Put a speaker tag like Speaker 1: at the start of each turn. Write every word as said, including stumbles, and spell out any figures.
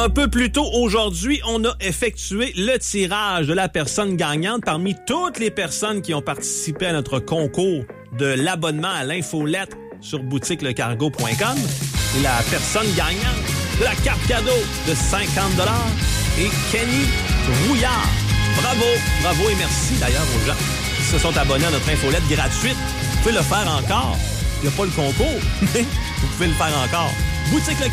Speaker 1: Un peu plus tôt aujourd'hui, on a effectué le tirage de la personne gagnante parmi toutes les personnes qui ont participé à notre concours de l'abonnement à l'infolette sur boutique le cargo point com. Et la personne gagnante de la carte cadeau de cinquante dollars est Kenny Rouillard. Bravo, bravo et merci d'ailleurs aux gens qui se sont abonnés à notre infolette gratuite. Vous pouvez le faire encore. Il n'y a pas le concours, mais vous pouvez le faire encore. Boutique le